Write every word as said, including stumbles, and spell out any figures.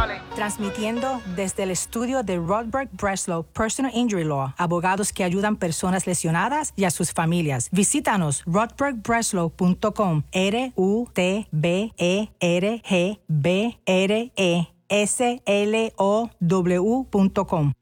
Dale. Transmitiendo desde el estudio de Rodberg Breslow Personal Injury Law, abogados que ayudan personas lesionadas y a sus familias. Visítanos rodberg breslow punto com, R U T B E R G B R E S L O W punto com.